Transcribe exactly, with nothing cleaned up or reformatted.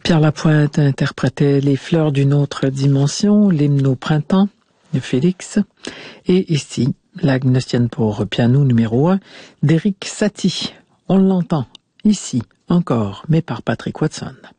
Pierre Lapointe interprétait Les fleurs d'une autre dimension, l'hymne au printemps de Félix, et ici, la Gnostienne pour piano numéro un d'Éric Satie. On l'entend ici encore, mais par Patrick Watson.